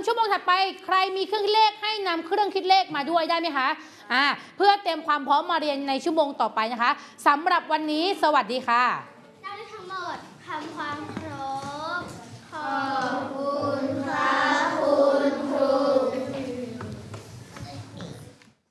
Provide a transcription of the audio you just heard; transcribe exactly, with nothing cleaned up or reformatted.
ชั่วโมงถัดไปใครมีเครื่องคิดเลขให้นำเครื่องคิดเลขมาด้วยได้ไหมคะอ่าเพื่อเตรียมความพร้อมมาเรียนในชั่วโมงต่อไปนะคะสำหรับวันนี้สวัสดีค่ะได้ทั้งหมดทำความเคารพขอบ